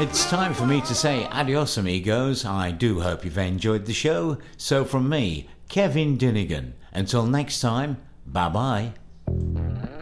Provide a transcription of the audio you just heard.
It's time for me to say adios, amigos. I do hope you've enjoyed the show. So from me, Kevin Dinnigan, until next time, bye-bye.